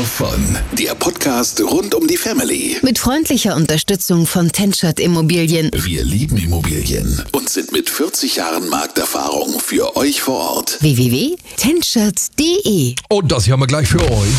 von, der Podcast rund um die Family. Mit freundlicher Unterstützung von Tenschert Immobilien. Wir lieben Immobilien und sind mit 40 Jahren Markterfahrung für euch vor Ort. www.tenschert.de. Und das hier haben wir gleich für euch.